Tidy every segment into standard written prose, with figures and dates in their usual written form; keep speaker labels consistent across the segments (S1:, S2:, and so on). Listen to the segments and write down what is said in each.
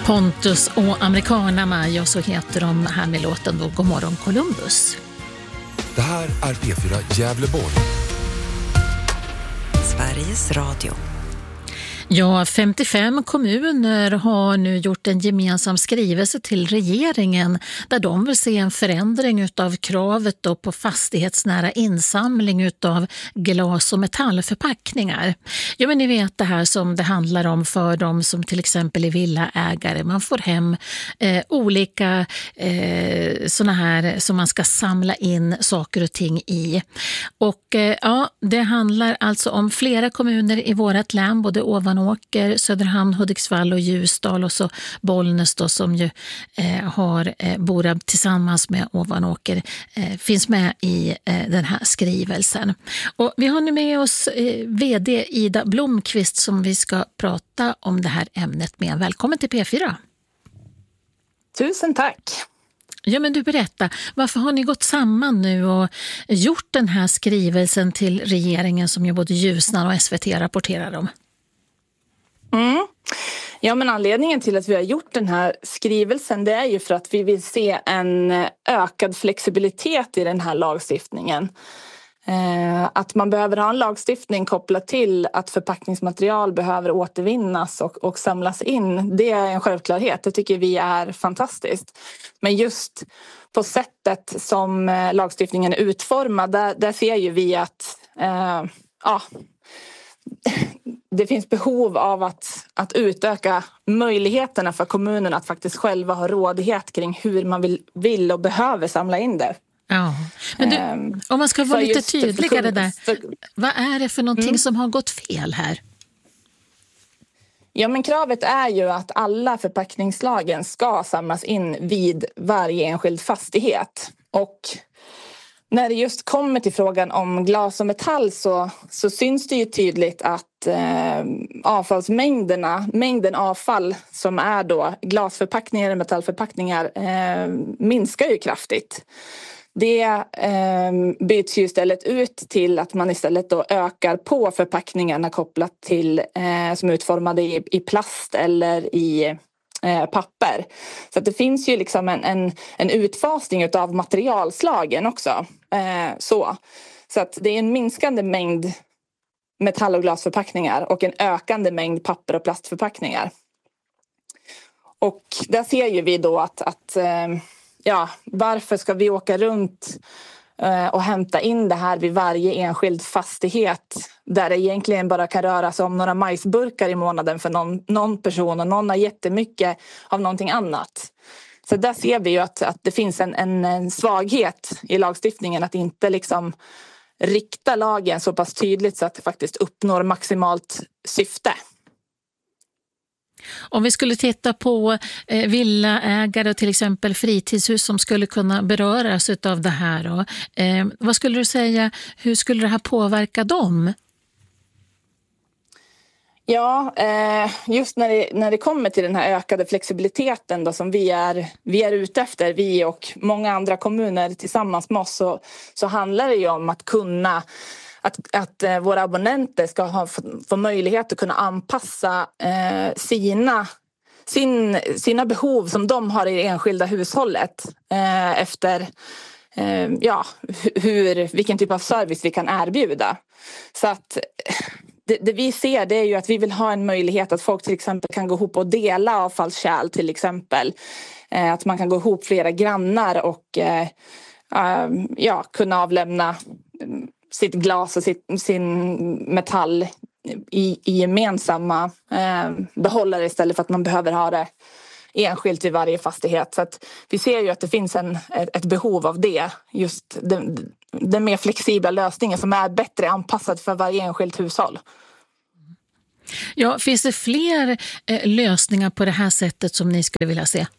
S1: Pontus och Americana Maja, så heter de här med låten då God morgon Columbus.
S2: Det här är P4 Gävleborg.
S3: Sveriges Radio.
S1: Ja, 55 kommuner har nu gjort en gemensam skrivelse till regeringen där de vill se en förändring utav kravet då på fastighetsnära insamling utav glas- och metallförpackningar. Ja, men ni vet det här som det handlar om för dem som till exempel är villaägare. Man får hem olika såna här som man ska samla in saker och ting i. Och ja, det handlar alltså om flera kommuner i vårt län, både Ovanåker, Söderhamn, Hudiksvall och Ljusdal och så Bollnäs då, som ju har Borab tillsammans med Ovanåker finns med i den här skrivelsen. Och vi har nu med oss vd Ida Blomqvist som vi ska prata om det här ämnet med. Välkommen till P4.
S4: Tusen tack.
S1: Ja, men du, berätta, varför har ni gått samman nu och gjort den här skrivelsen till regeringen som ju både Ljusnan och SVT rapporterar om?
S4: Ja, men anledningen till att vi har gjort den här skrivelsen, det är ju för att vi vill se en ökad flexibilitet i den här lagstiftningen. Att man behöver ha en lagstiftning kopplat till att förpackningsmaterial behöver återvinnas och samlas in. Det är en självklarhet, det tycker vi är fantastiskt. Men just på sättet som lagstiftningen är utformad, där ser ju vi att det finns behov av att utöka möjligheterna för kommunerna att faktiskt själva ha rådighet kring hur man vill och behöver samla in det.
S1: Ja, men du, om man ska vara lite tydligare där, vad är det för någonting som har gått fel här?
S4: Ja, men kravet är ju att alla förpackningsslagen ska samlas in vid varje enskild fastighet. Och när det just kommer till frågan om glas och metall så syns det ju tydligt att mängden avfall som är då glasförpackningar och metallförpackningar minskar ju kraftigt. Det byts ju istället ut till att man istället då ökar på förpackningarna kopplat till som är utformade i plast eller i papper. Så att det finns ju liksom en utfasning av materialslagen också. Så att det är en minskande mängd metall- och glasförpackningar och en ökande mängd papper- och plastförpackningar. Och där ser ju vi då att varför ska vi åka runt och hämta in det här vid varje enskild fastighet där det egentligen bara kan röra sig om några majsburkar i månaden för någon person och någon har jättemycket av någonting annat. Så där ser vi ju att det finns en svaghet i lagstiftningen att inte liksom rikta lagen så pass tydligt så att det faktiskt uppnår maximalt syfte.
S1: Om vi skulle titta på villaägare och till exempel fritidshus som skulle kunna beröras av det här. Vad skulle du säga, hur skulle det här påverka dem?
S4: Ja, just när det kommer till den här ökade flexibiliteten då, som vi är ute efter, vi och många andra kommuner tillsammans med oss, så handlar det ju om att kunna att våra abonnenter ska få möjlighet att kunna anpassa sina behov som de har i det enskilda hushållet efter vilken typ av service vi kan erbjuda. Så att det vi ser, det är ju att vi vill ha en möjlighet att folk till exempel kan gå ihop och dela avfallskärl till exempel. Att man kan gå ihop flera grannar och kunna avlämna sitt glas och sin metall i gemensamma behållare istället för att man behöver ha det enskilt i varje fastighet. Så att vi ser ju att det finns ett behov av det. Just den mer flexibla lösningen som är bättre anpassad för varje enskilt hushåll.
S1: Ja, finns det fler lösningar på det här sättet som ni skulle vilja se?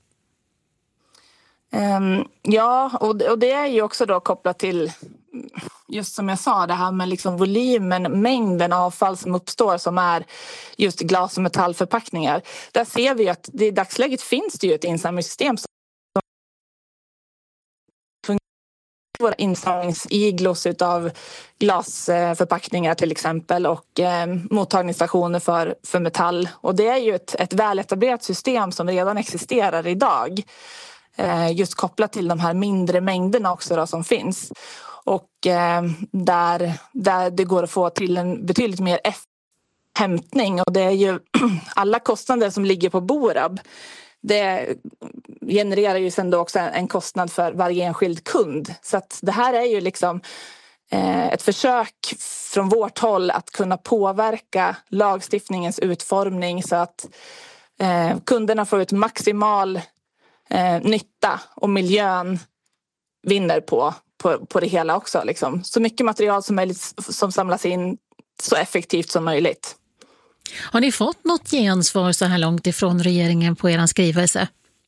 S4: Ja, och det är ju också då kopplat till, just som jag sa, det här med liksom volymen, mängden avfall som uppstår som är just glas- och metallförpackningar. Där ser vi att i dagsläget finns det ju ett insamlingssystem som våra insamlingsiglos av glasförpackningar till exempel och mottagningsstationer för metall. Och det är ju ett väletablerat system som redan existerar idag. Just kopplat till de här mindre mängderna också då, som finns. Och där det går att få till en betydligt mer hämtning. Och det är ju alla kostnader som ligger på Borab. Det genererar ju sen då också en kostnad för varje enskild kund. Så att det här är ju liksom ett försök från vårt håll att kunna påverka lagstiftningens utformning så att kunderna får ut maximal nytta och miljön vinner på det hela också. Liksom. Så mycket material som möjligt som samlas in så effektivt som möjligt.
S1: Har ni fått något gensvar så här långt ifrån regeringen på er skrivelse?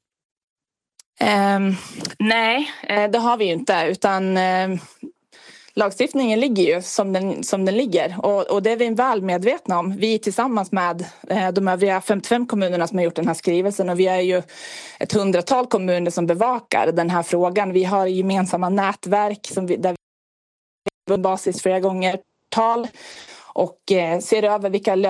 S4: Nej, det har vi ju inte, utan lagstiftningen ligger ju som den ligger och det är vi väl medvetna om. Vi tillsammans med de övriga 55 kommunerna som har gjort den här skrivelsen, och vi är ju ett 100-tal kommuner som bevakar den här frågan. Vi har gemensamma nätverk där vi på basis flera gånger tal och ser över vilka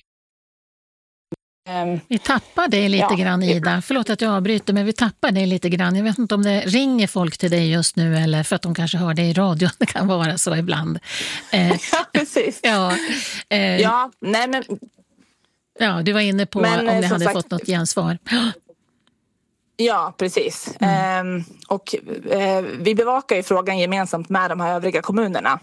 S1: vi tappar dig lite grann, Ida. Förlåt att jag avbryter, men vi tappar dig lite grann. Jag vet inte om det ringer folk till dig just nu eller för att de kanske hör dig i radio. Det kan vara så ibland.
S4: Ja, precis. Nej men...
S1: Ja, du var inne på om ni hade fått något gensvar.
S4: Ja, precis. Och vi bevakar ju frågan gemensamt med de här övriga kommunerna.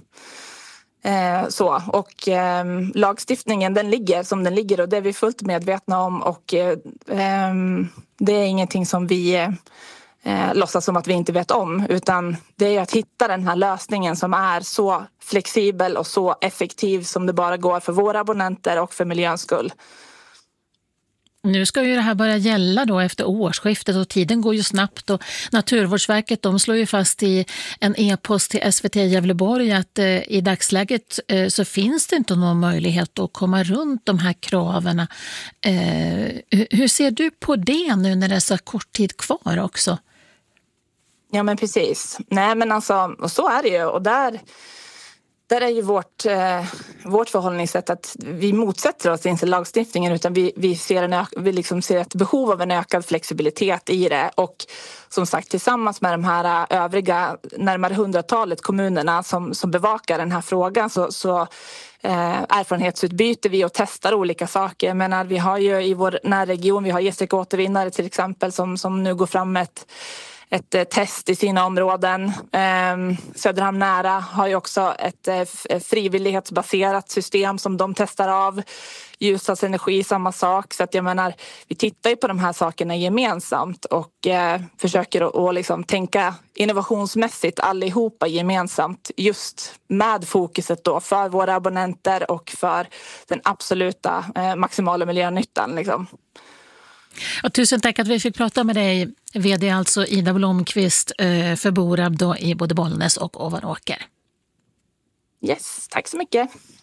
S4: Lagstiftningen den ligger som den ligger och det är vi fullt medvetna om och det är ingenting som vi låtsas som att vi inte vet om, utan det är att hitta den här lösningen som är så flexibel och så effektiv som det bara går för våra abonnenter och för miljöns skull.
S1: Nu ska ju det här börja gälla då efter årsskiftet och tiden går ju snabbt och Naturvårdsverket de slår ju fast i en e-post till SVT Gävleborg att i dagsläget så finns det inte någon möjlighet att komma runt de här kraven. Hur ser du på det nu när det är så kort tid kvar också?
S4: Ja men precis. Nej men alltså, och så är det ju och där är ju vårt förhållningssätt att vi motsätter oss inte lagstiftningen utan vi ser ett behov av en ökad flexibilitet i det och som sagt tillsammans med de här övriga närmare 100-talet kommunerna som bevakar den här frågan så erfarenhetsutbyter vi och testar olika saker. Men vi har ju i vår närregion, vi har Gästrike återvinnare till exempel som nu går fram med ett test i sina områden. Söderhamn nära har ju också ett frivillighetsbaserat system som de testar av. Ljusas energi, samma sak. Så att jag menar, vi tittar ju på de här sakerna gemensamt och försöker att liksom tänka innovationsmässigt allihopa gemensamt just med fokuset då för våra abonnenter och för den absoluta maximala miljönyttan liksom.
S1: Ja, tusen tack att vi fick prata med dig, vd alltså Ida Blomqvist för Borab då i både Bollnäs och Ovanåker.
S4: Yes, tack så mycket.